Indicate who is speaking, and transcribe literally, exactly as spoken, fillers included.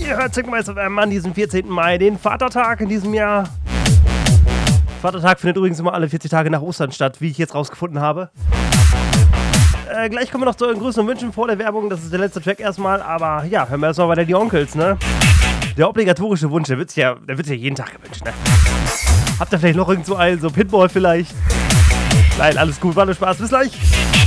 Speaker 1: Ihr hört Sigma F M an diesem vierzehnten Mai, den Vatertag in diesem Jahr. Vatertag findet übrigens immer alle vierzig Tage nach Ostern statt, wie ich jetzt rausgefunden habe. Äh, gleich kommen wir noch zu euren Grüßen und Wünschen vor der Werbung. Das ist der letzte Track erstmal, aber ja, hören wir erstmal weiter die Onkels, ne? Der obligatorische Wunsch, der wird ja, der wird ja jeden Tag gewünscht, ne? Habt ihr vielleicht noch irgend so einen, so Pitbull vielleicht? Nein, alles gut, war nur Spaß, bis gleich.